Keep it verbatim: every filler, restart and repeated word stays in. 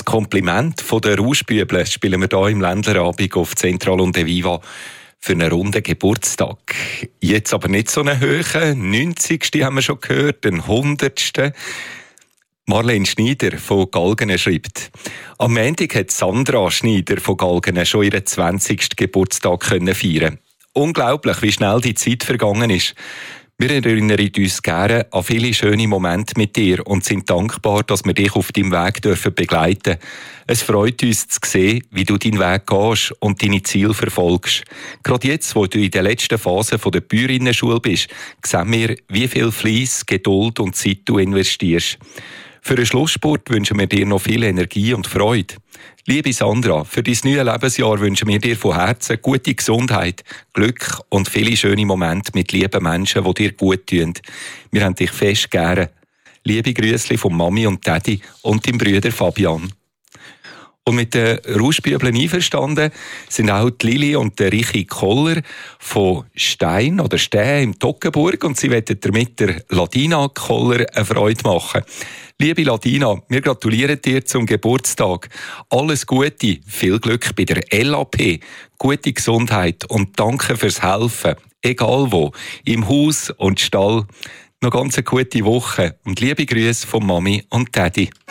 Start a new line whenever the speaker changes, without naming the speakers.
Als Kompliment von den Rauschbübeln spielen wir hier im Ländlerabend auf Zentral und Eviva für einen runden Geburtstag. Jetzt aber nicht so einen hohen, neunzigsten haben wir schon gehört, den hundertsten Marlene Schneider von Galgenen schreibt: Am Montag hat Sandra Schneider von Galgenen schon ihren zwanzigsten Geburtstag können feiern. Unglaublich, wie schnell die Zeit vergangen ist. Wir erinnern uns gerne an viele schöne Momente mit dir und sind dankbar, dass wir dich auf deinem Weg dürfen begleiten. Es freut uns zu sehen, wie du deinen Weg gehst und deine Ziele verfolgst. Gerade jetzt, wo du in der letzten Phase der Bäuerinnenschule bist, sehen wir, wie viel Fleiss, Geduld und Zeit du investierst. Für den Schlussspurt wünschen wir dir noch viel Energie und Freude. Liebe Sandra, für dein neues Lebensjahr wünschen wir dir von Herzen gute Gesundheit, Glück und viele schöne Momente mit lieben Menschen, die dir gut tun. Wir haben dich fest gerne. Liebe Grüße von Mami und Daddy und deinem Bruder Fabian. Und mit den Rauschbübeln einverstanden sind auch die Lili und der Richi Koller von Stein oder Stäh im Toggenburg und sie wollen damit der Ladina Koller eine Freude machen. Liebe Ladina, wir gratulieren dir zum Geburtstag. Alles Gute, viel Glück bei der L A P, gute Gesundheit und danke fürs Helfen, egal wo, im Haus und Stall. Noch ganz eine gute Woche und liebe Grüße von Mami und Daddy.